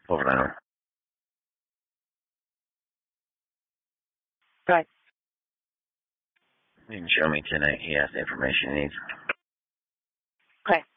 Over an hour. Right. You can show me tonight. He has the information he needs. Okay.